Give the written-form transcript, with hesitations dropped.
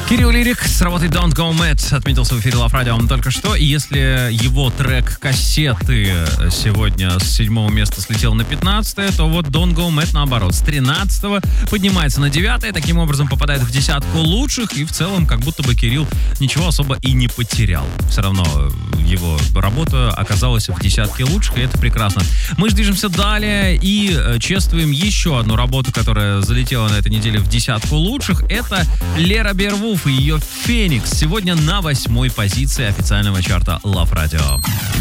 Кирилл Лирик с работой Don't Go Mad отметился в эфире Love Radio только что. И если его трек «Кассеты» сегодня с 7 места слетел на 15, то вот Don't Go Mad наоборот. С 13 поднимается на 9, таким образом попадает в десятку лучших. И в целом как будто бы Кирилл ничего особо и не потерял. Все равно его работа оказалась в десятке лучших, и это прекрасно. Мы же движемся далее и чествуем еще одну работу, которая залетела на этой неделе в десятку лучших. Это Лера Бервуф и ее «Феникс» сегодня на 8 позиции официального чарта Love Radio.